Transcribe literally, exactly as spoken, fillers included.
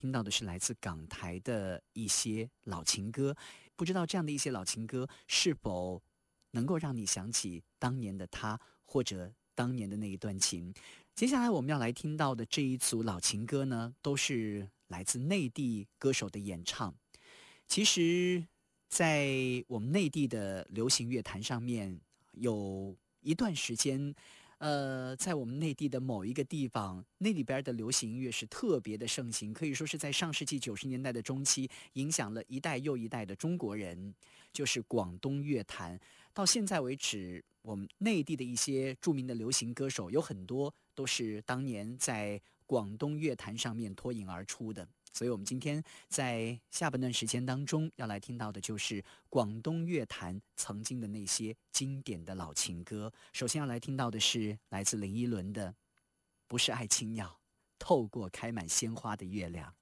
听到的是来自港台的一些老情歌，不知道这样的一些老情歌是否能够让你想起当年的他，或者当年的那一段情。接下来我们要来听到的这一组老情歌呢，都是来自内地歌手的演唱。其实在我们内地的流行乐坛上面，有一段时间呃，在我们内地的某一个地方，那里边的流行音乐是特别的盛行，可以说是在上世纪九十年代的中期，影响了一代又一代的中国人，就是广东乐坛。到现在为止，我们内地的一些著名的流行歌手，有很多都是当年在广东乐坛上面脱颖而出的。所以我们今天在下半段时间当中要来听到的就是广东乐坛曾经的那些经典的老情歌。首先要来听到的是来自林依轮的《不是爱情鸟》，透过开满鲜花的月亮。